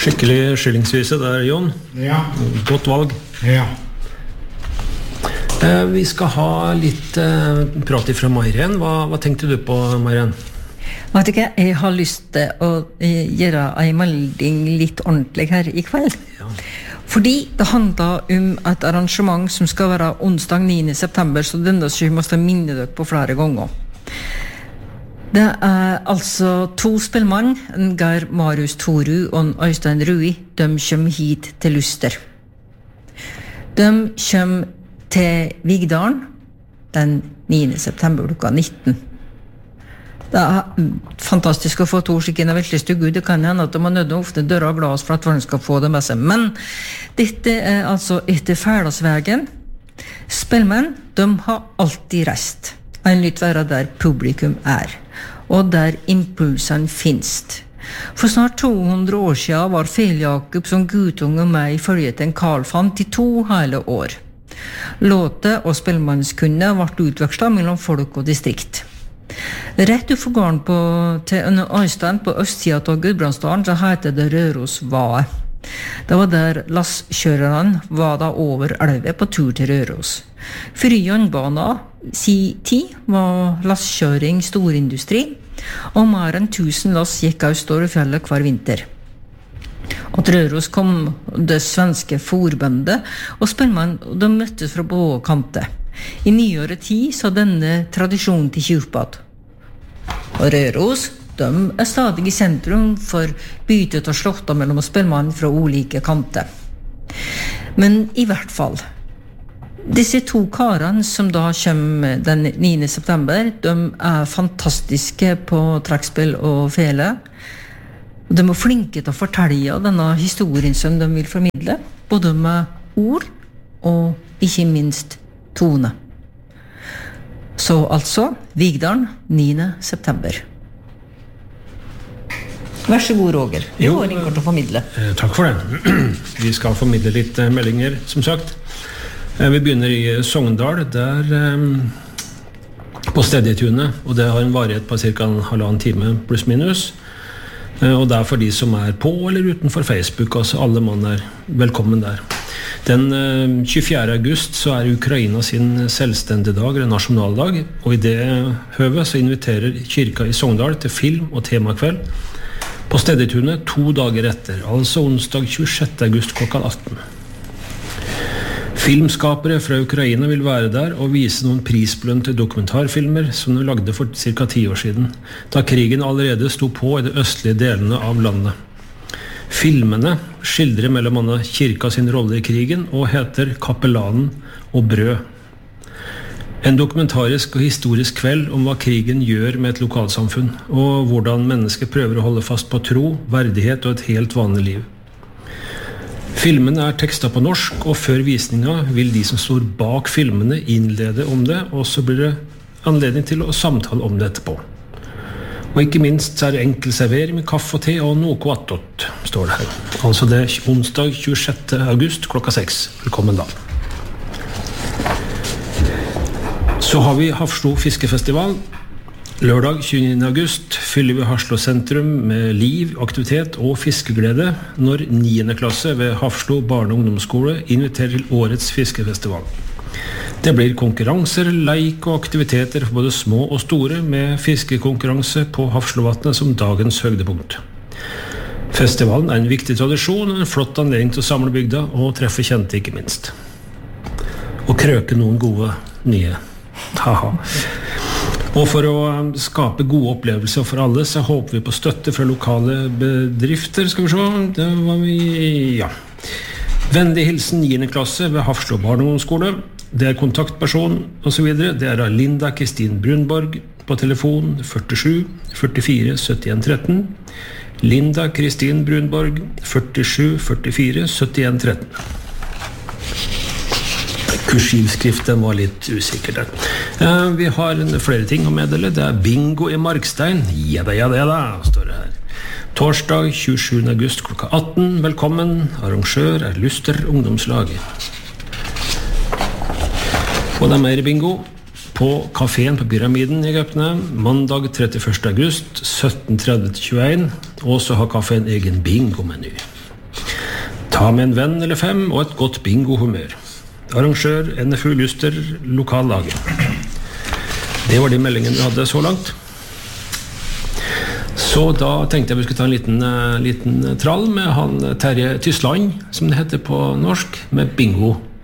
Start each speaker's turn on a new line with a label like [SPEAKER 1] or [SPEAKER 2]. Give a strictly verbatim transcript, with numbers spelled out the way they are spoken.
[SPEAKER 1] Skikkelig skillingsvise der, Jon.
[SPEAKER 2] Ja.
[SPEAKER 1] Godt valg.
[SPEAKER 2] Ja.
[SPEAKER 1] Eh, vi skal ha litt eh, prat fra Mairen. Hva, hva tenkte du på, Mairen?
[SPEAKER 3] Vet du ikke, jeg har lyst til å eh, gjøre en melding litt ordentlig her i kveld.
[SPEAKER 1] Ja.
[SPEAKER 3] Fordi det handler om et arrangement som skal være onsdag niende september, så denne skal måste minne dere på flere ganger. Det er altså to spillmann, en Geir Marius Toru og en Øystein Rui. De kommer hit til Luster. De kommer til Vigdalen den niende september klokka nitten. Det er fantastisk å få to skikkene veldig stygge ut. Det kan hende at de har nødt til å ofte døre av glas for at folk skal få det med seg. Men dette er altså etter Færdalsvegen. Spillmenn, de har alltid reist. En lytt være der publikum er, og der impulsen finst. For snart to hundre år siden var Fel-Jakob som gutunge med i følge til en Karlfant i to hele år. Låte og spillmannskunne ble utvekslet mellom folk og distrikt. Rett utenfor gården på, til en Øystein på østsiden av Gudbrandsdalen så heter det Rørosvae. Det var der lasskjørerne var da over elve på tur til Røros. For i jernbana si tid var lasskjøring storindustri, og mer enn tusen lass gikk av Storefjellet hver vinter. Og til Røros kom det svenske forbundet, og spillmann de møttes fra både kanter. I nyere tid så denne tradisjonen til kjøpad. Og Røros, de er stadig i sentrum for bytet og slåtta mellom spillmann fra olike kanter. Men i hvert fall, disse to karene som da kommer den niende september, de er fantastiske på trekkspill og fele. De er flinke til å fortelle denne historien som de vil formidle, både med ord og ikke minst tone. Så altså, Vigdalen, niende september. Vær så god, Roger. Du har ingen kort å formidle.
[SPEAKER 1] Eh, takk for det. Vi skal formidle litt eh, meldinger, som sagt. Eh, vi begynner i Sogndal, der eh, på Stedjetunet, og det har en varighet på cirka en halvannen time pluss minus. Eh, og det er for de som er på eller utenfor Facebook, altså alle mann er velkommen der. Den eh, tjuefjerde august så er Ukraina sin selvstendige dag, eller nasjonaldag, og i det høvet så inviterer kirka i Sogndal til film- og temakveld på Stedjetunet to dager etter, altså onsdag tjuesjette august klokka atten. Filmskapere fra Ukraina vil være der og vise noen prisbelønte dokumentarfilmer som de lagde for cirka ti år siden, da krigen allerede sto på i de østlige delene av landet. Filmene skildrer mellom annet kirka sin rolle i krigen og heter Kapellanen og brød. En dokumentarisk og historisk kveld om hva krigen gjør med et lokalsamfunn, og hvordan mennesker prøver å holde fast på tro, verdighet og et helt vanlig liv. Filmen er tekstet på norsk, og før visninga vil de som står bak filmene innlede om det, og så blir det anledning til å samtale om det etterpå. Og ikke minst er det enkel servering med kaffe og te og noe attåt, står det her. Altså det er onsdag tjuesjette august klokka seks. Velkommen da. Så har vi Hafslo fiskefestival. Lørdag tjueniende august fyller vi Hafslo sentrum med liv, aktivitet og fiskeglede når niende klasse ved Hafslo barne- og ungdomsskole inviterer til årets fiskefestival. Det blir konkurranser, leik og aktiviteter for både små og store med fiskekonkurranse på Hafslovatnet som dagens høydepunkt. Festivalen er en viktig tradisjon og en flott anledning til å samle bygda og treffe kjente ikke minst. Og krøke noen gode nye. Haha. Og for å skape gode opplevelser for alle, så håper vi på støtte fra lokale bedrifter. Skal vi se, det var vi, ja. Vennlig hilsen niende klasse ved Hafslo barne- og ungdomsskole. Det er kontaktperson og så videre. Det er Linda Kristin Brunborg på telefon førtisju førtifire syttien tretten. Linda Kristin Brunborg førtisju førtifire syttien tretten. Kursivskriften var litt usikker der. Eh, vi har flere ting å meddele. Det er bingo i Markstein. Ja da, ja da, ja da, står det her. Torsdag tjuesjuende august klokka atten. Velkommen. Arrangør er Luster ungdomslag. Og det er mer bingo på kaféen på Pyramiden i Gøpne. Mandag trettiførste august sytten tretti til tjueen. Og så har kaféen egen bingo-meny. Ta med en venn eller fem og et godt bingo-humør. Arrangør N F U Lyster, lokallaget. Det var de meldingene vi hadde så langt. Så da tenkte jeg vi skulle ta en liten, liten trall med han Terje Tysland, som det heter på norsk, med bingo.